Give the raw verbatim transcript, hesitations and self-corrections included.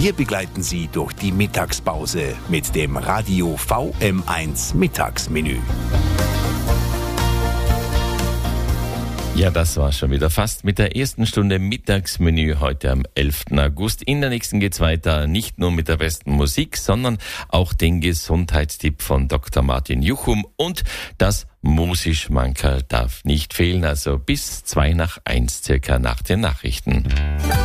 Wir begleiten Sie durch die Mittagspause mit dem Radio V M eins Mittagsmenü. Ja, das war schon wieder fast mit der ersten Stunde Mittagsmenü heute am elften August. In der nächsten geht's weiter, nicht nur mit der besten Musik, sondern auch den Gesundheitstipp von Doktor Martin Juchum und das Musischmankerl darf nicht fehlen, also bis zwei nach eins circa nach den Nachrichten.